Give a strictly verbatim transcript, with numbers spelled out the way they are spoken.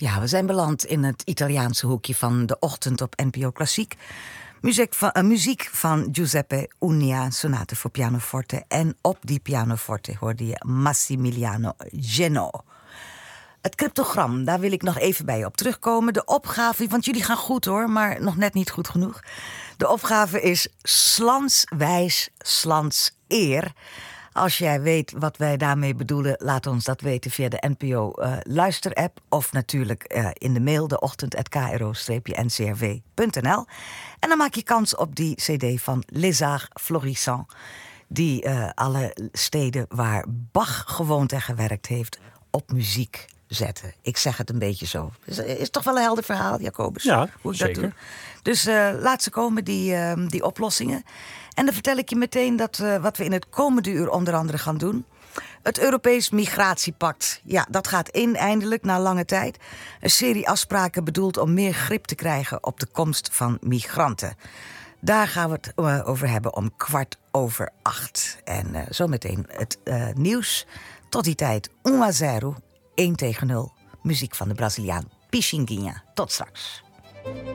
Ja, we zijn beland in het Italiaanse hoekje van de ochtend op N P O Klassiek. Muziek van, uh, muziek van Giuseppe Unia, sonate voor pianoforte. En op die pianoforte hoorde je Massimiliano Geno. Het cryptogram, daar wil ik nog even bij op terugkomen. De opgave, want jullie gaan goed hoor, maar nog net niet goed genoeg. De opgave is slanswijs, slans eer. Als jij weet wat wij daarmee bedoelen, laat ons dat weten via de N P O uh, luisterapp. Of natuurlijk uh, in de mail de ochtend at k r o n c r v punt n l. En dan maak je kans op die cd van Les Arts Florissants. Die uh, alle steden waar Bach gewoond en gewerkt heeft op muziek zetten. Ik zeg het een beetje zo. Is, is toch wel een helder verhaal, Jacobus? Ja, hoe ik zeker. Dat doe. Dus uh, laat ze komen, die, uh, die oplossingen. En dan vertel ik je meteen dat uh, wat we in het komende uur onder andere gaan doen. Het Europees Migratiepact. Ja, dat gaat in eindelijk na lange tijd. Een serie afspraken bedoeld om meer grip te krijgen op de komst van migranten. Daar gaan we het uh, over hebben om kwart over acht. En uh, zometeen het uh, nieuws. Tot die tijd, um a zero, één tegen nul. Muziek van de Braziliaan Pixinguinha. Tot straks.